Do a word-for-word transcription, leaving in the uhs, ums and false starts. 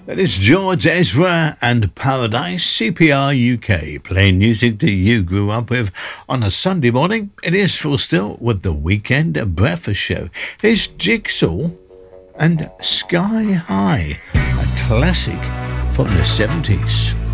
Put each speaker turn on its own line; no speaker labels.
That is George Ezra and Paradise, C P R U K, playing music that you grew up with on a Sunday morning. It is full still with the Weekend Breakfast Show. Here's Jigsaw and Sky High, a classic from the seventies.